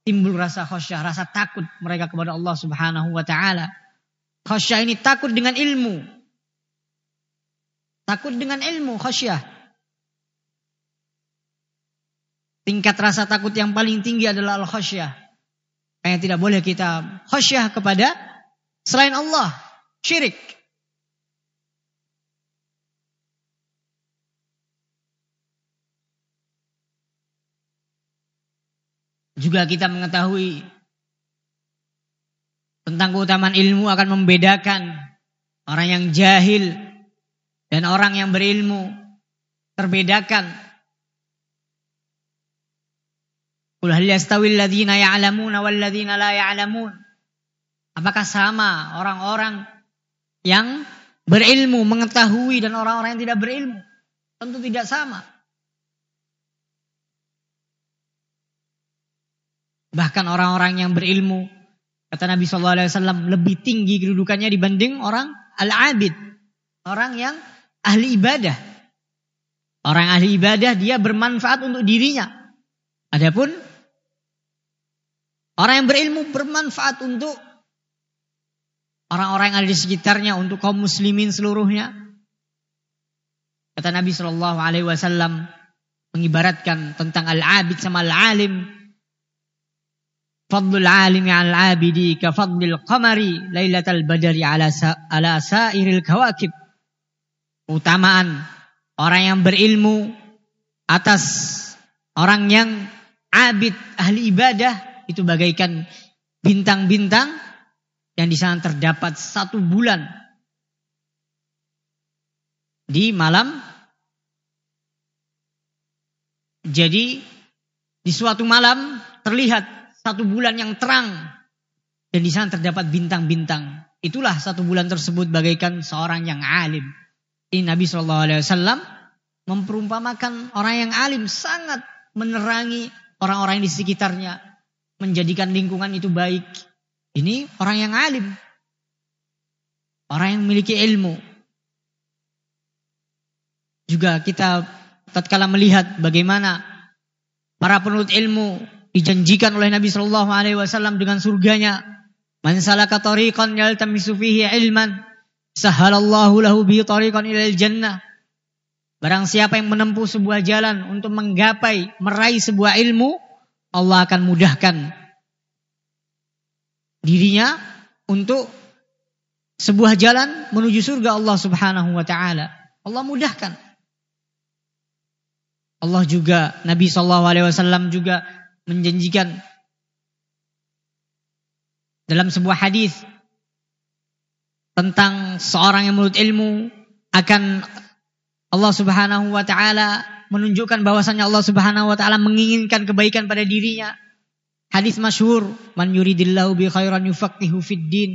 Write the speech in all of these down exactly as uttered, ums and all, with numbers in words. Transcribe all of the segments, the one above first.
timbul rasa khasyah, rasa takut mereka kepada Allah Subhanahu wa taala. Khasyah ini takut dengan ilmu. Takut dengan ilmu, khasyah. Tingkat rasa takut yang paling tinggi adalah al-khasyah. Yang tidak boleh kita khasyah kepada selain Allah, syirik. Juga kita mengetahui tentang keutamaan ilmu akan membedakan orang yang jahil dan orang yang berilmu. Terbedakan. Qul hal yastawil ladzina ya'lamuna wal ladzina la ya'lamun. Apakah sama orang-orang yang berilmu, mengetahui dan orang-orang yang tidak berilmu? Tentu tidak sama. Bahkan orang-orang yang berilmu, kata Nabi shallallahu alaihi wasallam, lebih tinggi kedudukannya dibanding orang al-abid. Orang yang ahli ibadah. Orang ahli ibadah dia bermanfaat untuk dirinya. Adapun orang yang berilmu bermanfaat untuk orang-orang yang ada di sekitarnya, untuk kaum muslimin seluruhnya. Kata Nabi shallallahu alaihi wasallam mengibaratkan tentang al-abid sama al-alim. Fadlul alimi al abidi ka fadlil qamari lailatal badri ala sa, ala sairil kawakib. Utamaan orang yang berilmu atas orang yang abid, ahli ibadah, itu bagaikan bintang-bintang yang di sana terdapat satu bulan di malam. Jadi di suatu malam terlihat satu bulan yang terang dan di sana terdapat bintang-bintang. Itulah satu bulan tersebut bagaikan seorang yang alim. Ini Nabi shallallahu alaihi wasallam memperumpamakan orang yang alim sangat menerangi orang-orang yang di sekitarnya, menjadikan lingkungan itu baik. Ini orang yang alim, orang yang memiliki ilmu. Juga kita tatkala melihat bagaimana para penuntut ilmu dijanjikan oleh Nabi shallallahu alaihi wasallam dengan surganya. Man salaka tariqan yaltamisu fihi ilman, sahhalallahu lahu bihi tariqan ilal jannah. Barang siapa yang menempuh sebuah jalan untuk menggapai, meraih sebuah ilmu, Allah akan mudahkan dirinya untuk sebuah jalan menuju surga Allah Subhanahu wa taala. Allah mudahkan. Allah juga, Nabi shallallahu alaihi wasallam juga menjanjikan dalam sebuah hadis tentang seorang yang menuntut ilmu akan Allah Subhanahu wa taala menunjukkan bahwasannya Allah Subhanahu wa taala menginginkan kebaikan pada dirinya. Hadis masyhur, man yuridillahu bi khairan yufaqihu fid din.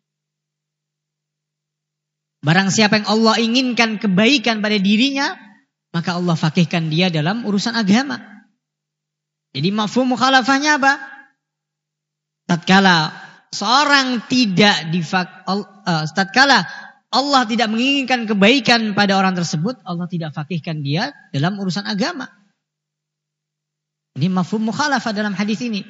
Barang siapa yang Allah inginkan kebaikan pada dirinya, maka Allah fakihkan dia dalam urusan agama. Jadi mafhum mukhalafahnya apa? Tatkala seorang tidak difak, uh, tatkala Allah tidak menginginkan kebaikan pada orang tersebut, Allah tidak fakihkan dia dalam urusan agama. Ini mafhum mukhalafah dalam hadis ini.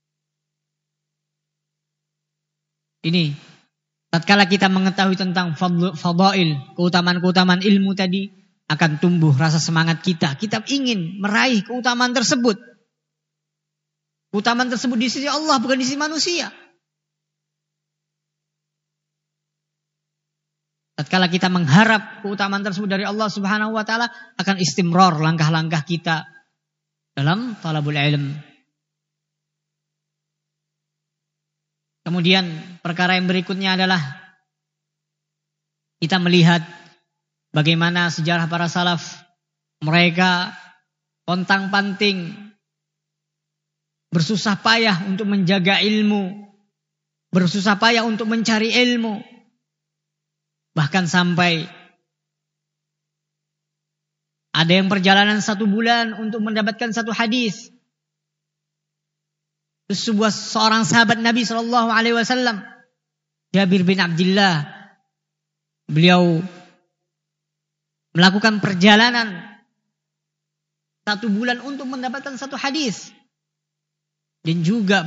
Ini tatkala kita mengetahui tentang fadail, keutamaan-keutamaan ilmu tadi, akan tumbuh rasa semangat kita. Kita ingin meraih keutamaan tersebut. Keutamaan tersebut di sisi Allah, bukan di sisi manusia. Tatkala kita mengharap keutamaan tersebut dari Allah Subhanahu wa taala, akan istimrar langkah-langkah kita dalam talabul ilm. Kemudian perkara yang berikutnya adalah kita melihat bagaimana sejarah para salaf, mereka pontang-panting, bersusah payah untuk menjaga ilmu, bersusah payah untuk mencari ilmu. Bahkan sampai ada yang perjalanan satu bulan untuk mendapatkan satu hadis. Terus sebuah seorang sahabat Nabi shallallahu alaihi wasallam, Jabir bin Abdullah, beliau melakukan perjalanan satu bulan untuk mendapatkan satu hadis. Dan juga